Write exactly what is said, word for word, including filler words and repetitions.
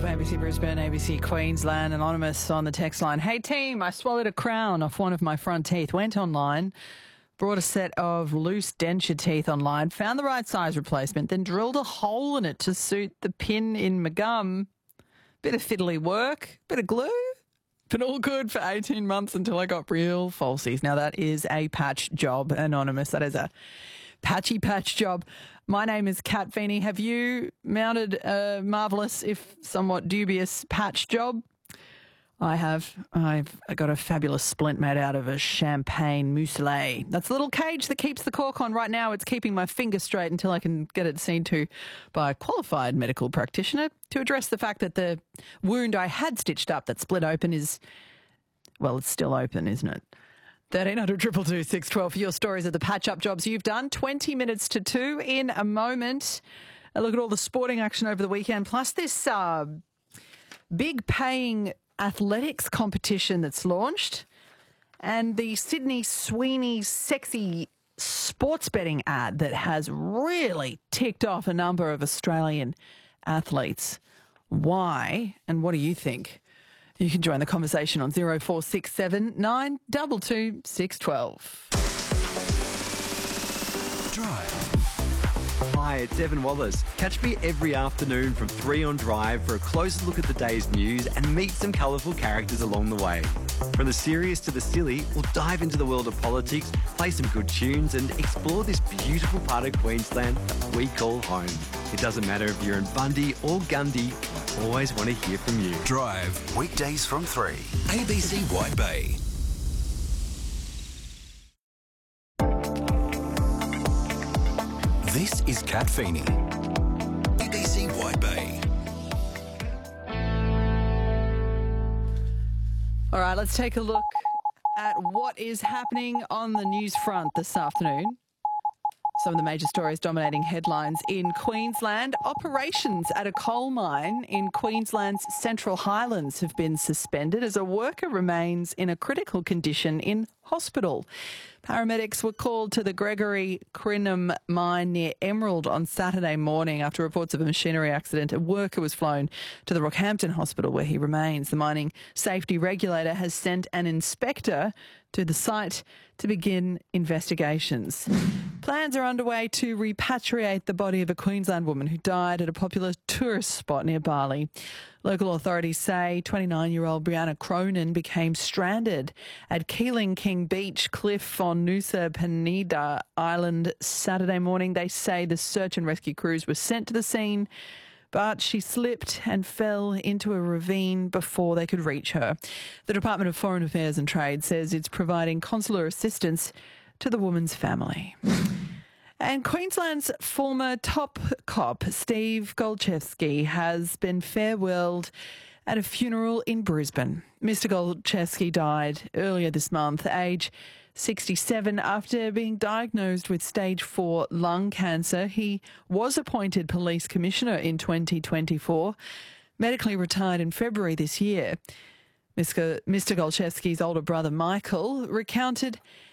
twelve, A B C Brisbane, A B C Queensland. Anonymous on the text line. Hey team, I swallowed a crown off one of my front teeth, went online, brought a set of loose denture teeth online, found the right size replacement, then drilled a hole in it to suit the pin in my gum. Bit of fiddly work, bit of glue, but all good for eighteen months until I got real falsies. Now that is a patch job, Anonymous. That is a patchy patch job. My name is Kat Feeney. Have you mounted a marvellous, if somewhat dubious, patch job? I have. I've got a fabulous splint made out of a champagne mousselet. That's the little cage that keeps the cork on. Right now it's keeping my finger straight until I can get it seen to by a qualified medical practitioner to address the fact that the wound I had stitched up that split open is, well, it's still open, isn't it? thirteen hundred, two two two, six one two for your stories of the patch-up jobs you've done. twenty minutes to two in a moment. A look at all the sporting action over the weekend, plus this uh, big paying athletics competition that's launched, and the Sydney Sweeney sexy sports betting ad that has really ticked off a number of Australian athletes. Why, and what do you think? You can join the conversation on zero four six seven, nine two two, six one two. Drive. Hi, it's Evan Wallace. Catch me every afternoon from three on Drive for a closer look at the day's news and meet some colourful characters along the way. From the serious to the silly, we'll dive into the world of politics, play some good tunes and explore this beautiful part of Queensland that we call home. It doesn't matter if you're in Bundy or Gundy, I always want to hear from you. Drive, weekdays from three. A B C White Bay. This is Kat Feeney. A B C White Bay. All right, let's take a look at what is happening on the news front this afternoon. Some of the major stories dominating headlines in Queensland. Operations at a coal mine in Queensland's Central Highlands have been suspended as a worker remains in a critical condition in hospital. Paramedics were called to the Gregory Crinum mine near Emerald on Saturday morning after reports of a machinery accident. A worker was flown to the Rockhampton Hospital where he remains. The mining safety regulator has sent an inspector to the site to begin investigations. Plans are underway to repatriate the body of a Queensland woman who died at a popular tourist spot near Bali. Local authorities say twenty-nine-year-old Brianna Cronin became stranded at Keeling King Beach Cliff on Nusa Penida Island Saturday morning. They say the search and rescue crews were sent to the scene, but she slipped and fell into a ravine before they could reach her. The Department of Foreign Affairs and Trade says it's providing consular assistance to the woman's family. And Queensland's former top cop, Steve Golchevsky, has been farewelled at a funeral in Brisbane. Mister Golchevsky died earlier this month, age sixty-seven, after being diagnosed with stage four lung cancer. He was appointed police commissioner in twenty twenty-four, medically retired in February this year. Mister Golchevsky's older brother, Michael, recounted